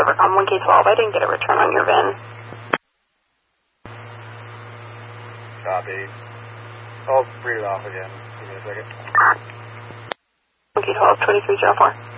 Overcom 1K12. I didn't get a return on your VIN. Copy. I'll read it off again. Give me a second. 1K12, 2304.